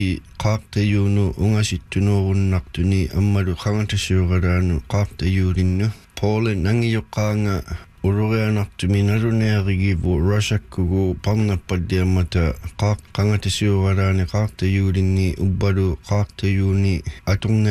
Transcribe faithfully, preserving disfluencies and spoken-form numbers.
qaartayuunu ungasittunuurunnartuni ammalu qangatasiugalaanu qaartayuulinnu Poland angiyoqqaanga ulurianartumi nalunearigivu Russiakkugu parnappaddiammata qaaq qangatasiugalaani qaartayuulinni ubbalu qaartayuuni aturna